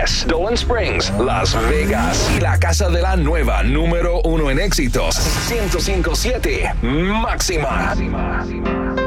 West, Dolan Springs, Las Vegas y la casa de la nueva número 1 en éxitos, 105.7 Máxima.